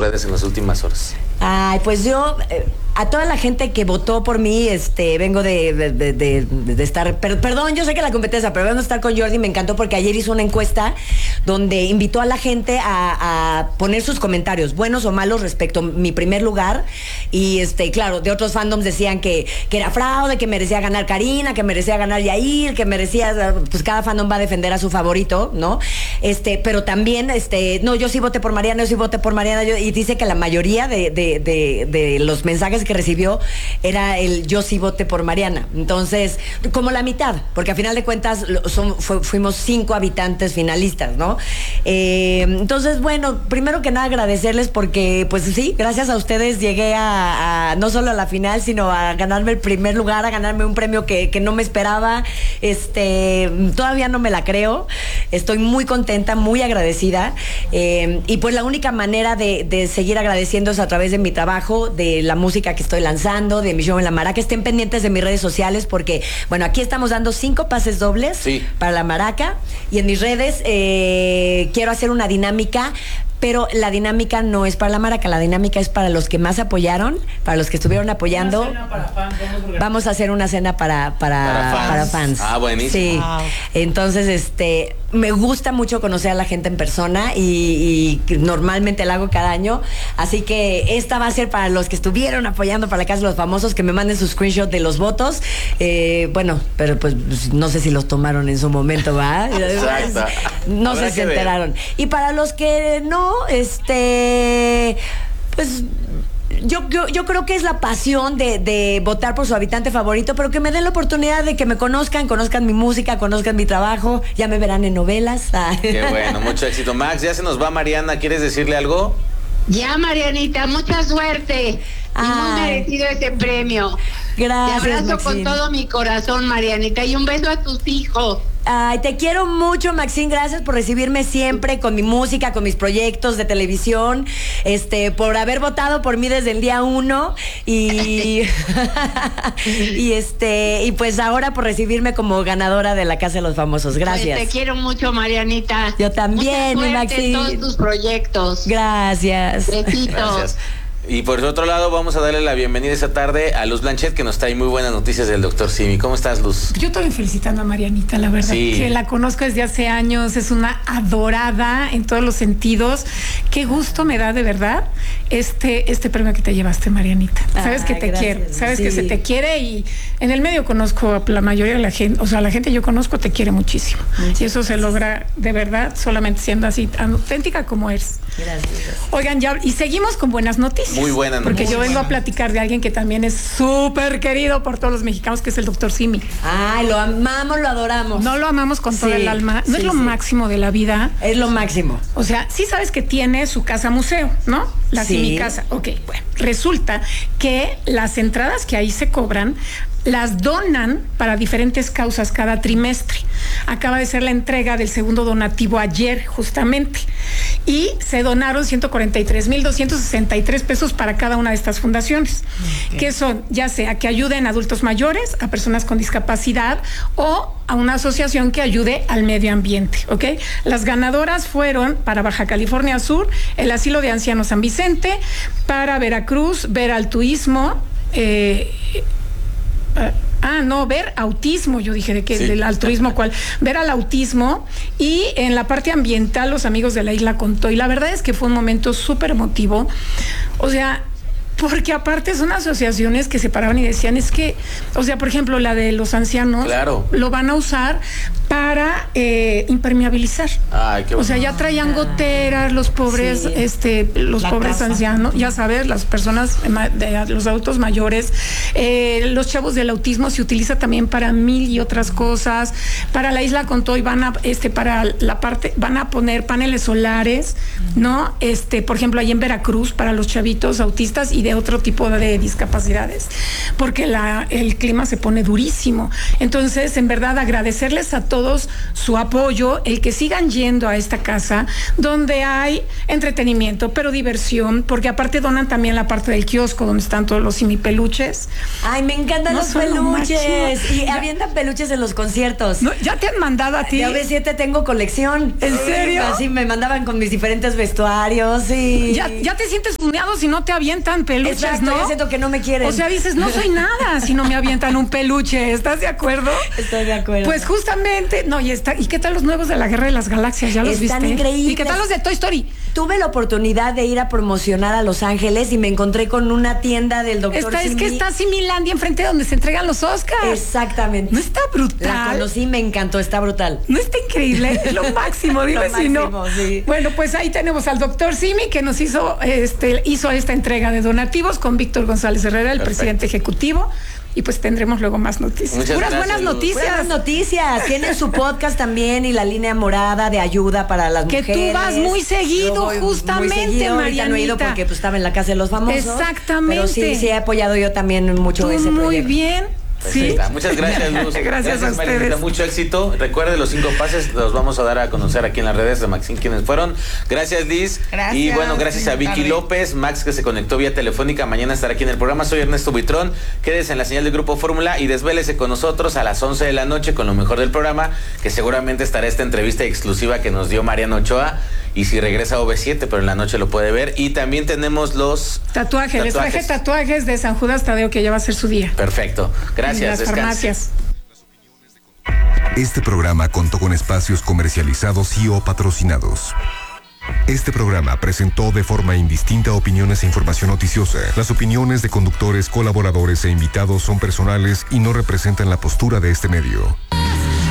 redes en las últimas horas. Ay, pues yo, a toda la gente que votó por mí, vengo de estar, perdón, yo sé que la competencia, pero vengo a estar con Jordi, me encantó porque ayer hizo una encuesta donde invitó a la gente a poner sus comentarios, buenos o malos, respecto a mi primer lugar, y claro, de otros fandoms decían que era fraude, que merecía ganar Karina, que merecía ganar Yair, que merecía, pues cada fandom va a defender a su favorito, ¿no? Pero también, no, yo sí voté por Mariana, y dice que la mayoría de los mensajes que recibió era el yo sí voté por Mariana. Entonces, como la mitad, porque a final de cuentas fuimos 5 habitantes finalistas, ¿no? Entonces, bueno, primero que nada agradecerles porque, pues sí, gracias a ustedes llegué a no solo a la final, sino a ganarme el primer lugar, a ganarme un premio que no me esperaba. Todavía no me la creo. Estoy muy contenta, muy agradecida. Y pues la única manera de seguir agradeciendo es a través de mi trabajo, de la música que estoy lanzando, de mi show en la Maraca. Estén pendientes de mis redes sociales porque, bueno, aquí estamos dando 5 pases dobles para la Maraca, y en mis redes quiero hacer una dinámica. Pero la dinámica no es para la Maraca, la dinámica es para los que más apoyaron, para los que estuvieron apoyando. Una cena para fans, vamos a hacer una cena para fans. Ah, buenísimo. Sí. Wow. Entonces, me gusta mucho conocer a la gente en persona y normalmente la hago cada año. Así que esta va a ser para los que estuvieron apoyando para la Casa de los Famosos, que me manden su screenshot de los votos. Bueno, pero pues no sé si los tomaron en su momento, ¿va? Exacto. No sé si se enteraron. Y para los que no, pues yo creo que es la pasión de votar por su habitante favorito, pero que me den la oportunidad de que me conozcan mi música, conozcan mi trabajo, ya me verán en novelas. Qué bueno, mucho éxito. Max, ya se nos va Mariana, ¿quieres decirle algo? Ya, Marianita, mucha suerte. Y muy merecido ese premio. Gracias, te abrazo, Maxine, con todo mi corazón, Marianita, y un beso a tus hijos. Ay, te quiero mucho, Maxine. Gracias por recibirme siempre con mi música, con mis proyectos de televisión, por haber votado por mí desde el día 1 y y pues ahora por recibirme como ganadora de la Casa de los Famosos. Gracias. Pues te quiero mucho, Marianita. Yo también, mi Maxine. En todos tus proyectos. Gracias. Besitos. Gracias. Y por otro lado, vamos a darle la bienvenida esta tarde a Luz Blanchet, que nos trae muy buenas noticias del doctor Simi. ¿Cómo estás, Luz? Yo estoy felicitando a Marianita, la verdad, que la conozco desde hace años, es una adorada en todos los sentidos. Qué gusto me da, de verdad, este premio que te llevaste, Marianita. Sabes que te quiero, sabes que se te quiere, y en el medio conozco a la mayoría de la gente, o sea, la gente que yo conozco te quiere muchísimo. Y eso se logra, de verdad, solamente siendo así, tan auténtica como eres. Gracias. Oigan, ya, y seguimos con buenas noticias. Muy buena noticia. Porque yo vengo a platicar de alguien que también es súper querido por todos los mexicanos, que es el doctor Simi. Ay, lo amamos, lo adoramos. No lo amamos con todo el alma. ¿No es lo máximo de la vida? Es lo máximo. O sea, sí sabes que tiene su casa museo, ¿no? La Simi Casa. Ok, bueno. Resulta que las entradas que ahí se cobran las donan para diferentes causas cada trimestre. Acaba de ser la entrega del segundo donativo ayer, justamente. Y se donaron 143,263 pesos para cada una de estas fundaciones, que son, ya sea que ayuden a adultos mayores, a personas con discapacidad o a una asociación que ayude al medio ambiente, ¿ok? Las ganadoras fueron para Baja California Sur, el Asilo de Ancianos San Vicente, para Veracruz, Ver Altruismo, ver autismo, yo dije del altruismo, ¿cuál? Ver al autismo, y en la parte ambiental, los amigos de la Isla Contó. Y la verdad es que fue un momento súper emotivo, o sea, porque aparte son asociaciones que se paraban y decían, es que, o sea, por ejemplo, la de los ancianos, lo van a usar para impermeabilizar. Ay, qué bueno. O sea, ya traían goteras, los pobres, los pobres ancianos, ya sabes, las personas, los adultos mayores, los chavos del autismo se utiliza también para 1000 y otras cosas. Para la Isla Contó, y van a, para la parte, van a poner paneles solares, ¿no? Por ejemplo, ahí en Veracruz, para los chavitos autistas y de otro tipo de discapacidades, porque el clima se pone durísimo. Entonces, en verdad, agradecerles a todos todos su apoyo, el que sigan yendo a esta casa donde hay entretenimiento, pero diversión, porque aparte donan también la parte del kiosco donde están todos los simipeluches. Ay, me encantan No los son lo peluches. máximo. Y avientan peluches en los conciertos. No, ¿ya te han mandado a ti? De OV7 tengo colección. ¿En serio? Así me mandaban con mis diferentes vestuarios y... Ya te sientes funeado si no te avientan peluches, Exacto, ¿no? ya siento que no me quieren. O sea, dices, no soy nada si no me avientan un peluche. ¿Estás de acuerdo? Estoy de acuerdo. Pues justamente, no, ¿y qué tal los nuevos de la Guerra de las Galaxias? ¿Ya los Están viste? increíbles. ¿Y qué tal los de Toy Story? Tuve la oportunidad de ir a promocionar a Los Ángeles y me encontré con una tienda del Dr. Es Simi. que está Similandia enfrente de donde se entregan los Oscars. Exactamente. ¿No está brutal? La conocí, me encantó, está brutal. ¿No está increíble? Es lo máximo, dime Lo si no. máximo, sí. Bueno, pues ahí tenemos al doctor Simi que nos hizo esta entrega de donativos con Víctor González Herrera, el presidente ejecutivo. Y pues tendremos luego más noticias. Muchas Puras gracias, buenas Luz. noticias. Buenas noticias. Tienen su podcast también y la línea morada de ayuda para las Que mujeres. tú vas muy seguido, Yo voy justamente, muy seguido. Ahorita no he ido Marianita. porque pues, estaba en la casa de los famosos. Exactamente. Pero sí he apoyado yo también mucho Tú ese muy proyecto. bien. Pues Sí. ahí está. Muchas gracias, Luz. Gracias a Marianita, ustedes. mucho éxito. Recuerde, los 5 pases los vamos a dar a conocer aquí en las redes de Maxine quienes fueron. Gracias, Liz. Gracias. Y bueno, gracias a Buenas Vicky tardes. López, Max que se conectó vía telefónica. Mañana estará aquí en el programa. Soy Ernesto Buitrón. Quédese en la señal del Grupo Fórmula y desvélese con nosotros a las 11 de la noche con lo mejor del programa, que seguramente estará esta entrevista exclusiva que nos dio Mariano Ochoa. Y si regresa a OV7, pero en la noche lo puede ver. Y también tenemos los Tatuajes. Les traje tatuajes de San Judas Tadeo, que ya va a ser su día. Perfecto. Gracias. En las Descanse. farmacias. Este programa contó con espacios comercializados y o patrocinados. Este programa presentó de forma indistinta opiniones e información noticiosa. Las opiniones de conductores, colaboradores e invitados son personales y no representan la postura de este medio.